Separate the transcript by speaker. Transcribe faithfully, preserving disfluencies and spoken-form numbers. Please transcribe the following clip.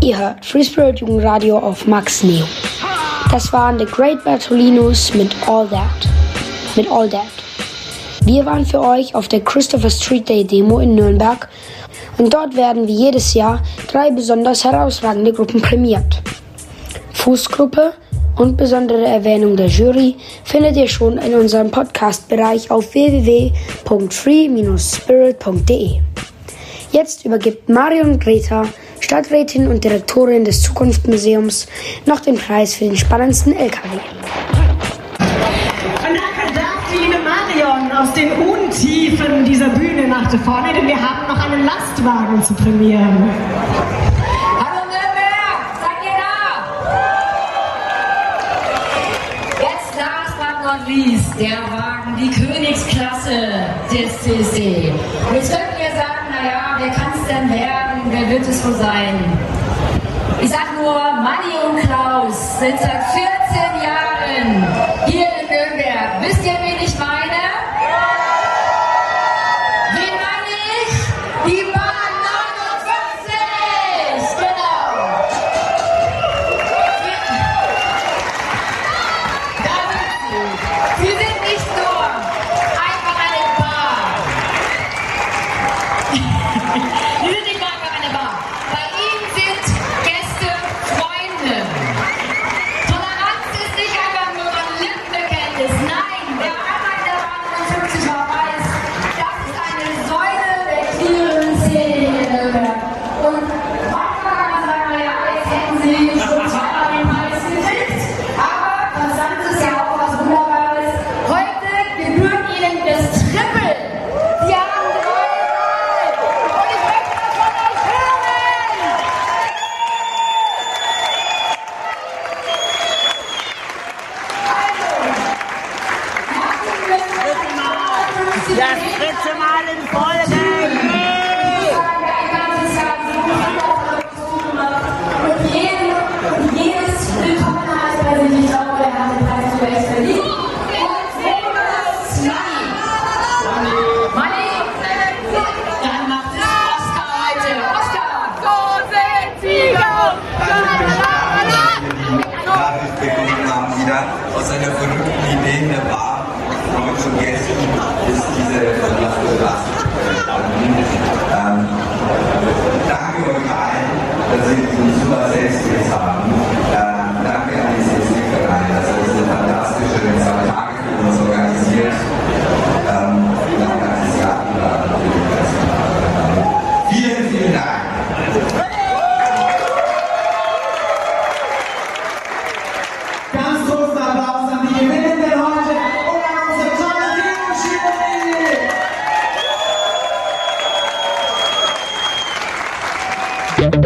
Speaker 1: Ihr hört Free Spirit Jugendradio auf Max Neo. Das waren The Great Bertolinos mit All That. Mit All That. Wir waren für euch auf der Christopher Street Day Demo in Nürnberg und dort werden wie jedes Jahr drei besonders herausragende Gruppen prämiert. Fußgruppe und besondere Erwähnung der Jury findet ihr schon in unserem Podcast-Bereich auf w w w punkt free spirit punkt d e. Jetzt übergibt Marion Greta, Stadträtin und Direktorin des Zukunftsmuseums, noch den Preis für den spannendsten L K W.
Speaker 2: Und danke darf die liebe Marion aus den Untiefen dieser Bühne nach vorne, denn wir haben noch einen Lastwagen zu prämieren.
Speaker 3: Hallo Nürnberg, seid ihr da? Jetzt last but not least, der Wagen, die Königsklasse des C S D. Und jetzt könnt ihr sagen, naja, wer kann es denn werden, wer wird es wohl sein? Ich sag nur, Manni und Klaus sind seit vierzehn Jahren hier in Nürnberg. Wisst ihr, wen ich meine? Wen meine ich? Die Bahn neunundfünfzig! Genau! Da sind sie. Sie sind nicht nur einfach eine Bahn. Sie sind nicht nur einfach eine Bahn. Bei ihnen sind Gäste Freunde. Toleranz ist nicht einfach nur ein Lippenbekenntnis. Nein, wer einmal in der Bahn neunundfünfzig war, weiß, das ist eine Säule der queeren Szene hier in Nürnberg. Und manchmal kann man sagen, naja, jetzt hätten sie schon zweimal den Preis gekriegt. Aber Konstanz ist ja auch was Wunderbares. Heute gebührt ihnen das Triple. Sie haben gewonnen. Und ich möchte das von euch hören.
Speaker 4: Das dritte Mal in Folge!
Speaker 3: Und jedes Willkommen heißt bei sich, ich glaube, er hat den Preis zu Recht verdient. Und Bonus Money. Money? Dann macht es Oscar heute. Oscar!
Speaker 5: Nachricht bekommen haben, wieder aus einer verrückten